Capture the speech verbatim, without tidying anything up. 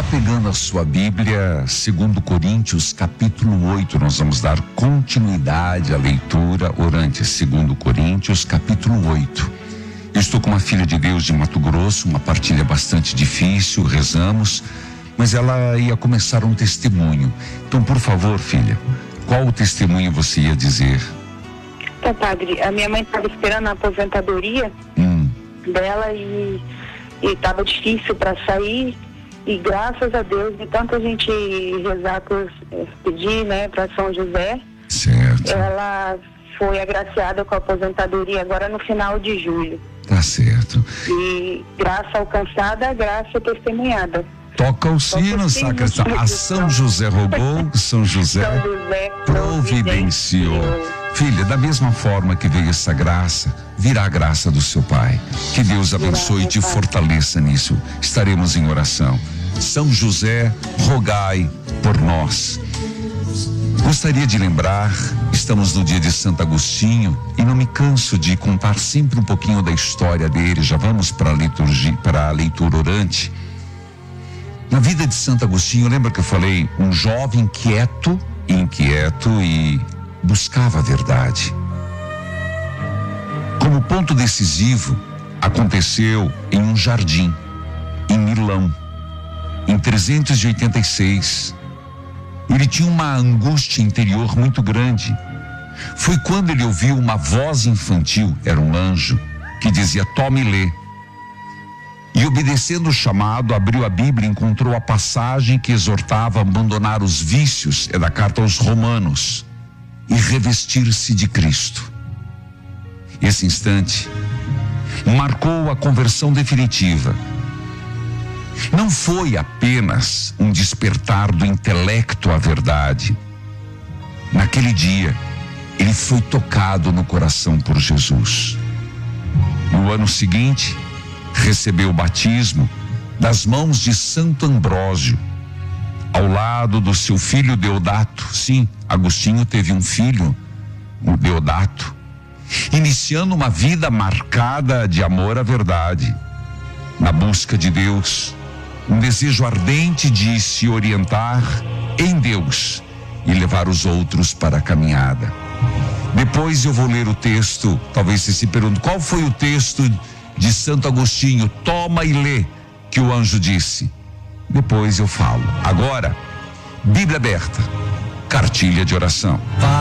pegando a sua Bíblia, segundo Coríntios, capítulo oito, nós vamos dar continuidade à leitura orante, segundo Coríntios, capítulo oito. Eu estou com uma filha de Deus de Mato Grosso, uma partilha bastante difícil, rezamos, mas ela ia começar um testemunho. Então, por favor, filha, qual o testemunho você ia dizer? Então, padre, a minha mãe estava esperando a aposentadoria hum. dela e estava difícil para sair. E graças a Deus, de tanta gente rezar, por, pedir, né, para São José, certo. Ela foi agraciada com a aposentadoria agora no final de julho. Tá certo. E graça alcançada, graça testemunhada. Toca o sino, sacristão. A São José rogou, São José, São José providenciou. providenciou. Filha, da mesma forma que veio essa graça, virá a graça do seu Pai. Que Deus abençoe e te fortaleça nisso. Estaremos em oração. São José, rogai por nós. Gostaria de lembrar, estamos no dia de Santo Agostinho e não me canso de contar sempre um pouquinho da história dele. Já vamos para a liturgia, para a leitura orante. Na vida de Santo Agostinho, lembra que eu falei, um jovem quieto, inquieto e buscava a verdade. Como ponto decisivo, aconteceu em um jardim, em Milão, em trezentos e oitenta e seis. Ele tinha uma angústia interior muito grande. Foi quando ele ouviu uma voz infantil, era um anjo, que dizia: tome e lê. E obedecendo o chamado, abriu a Bíblia e encontrou a passagem que exortava a abandonar os vícios, é da carta aos Romanos, e revestir-se de Cristo. Esse instante marcou a conversão definitiva. Não foi apenas um despertar do intelecto à verdade. Naquele dia, ele foi tocado no coração por Jesus. No ano seguinte, recebeu o batismo das mãos de Santo Ambrósio, ao lado do seu filho Deodato. Sim, Agostinho teve um filho, o Deodato, iniciando uma vida marcada de amor à verdade, na busca de Deus, um desejo ardente de se orientar em Deus e levar os outros para a caminhada. Depois eu vou ler o texto, talvez você se pergunte, qual foi o texto de Santo Agostinho? Toma e lê, que o anjo disse. Depois eu falo. Agora, Bíblia aberta, cartilha de oração.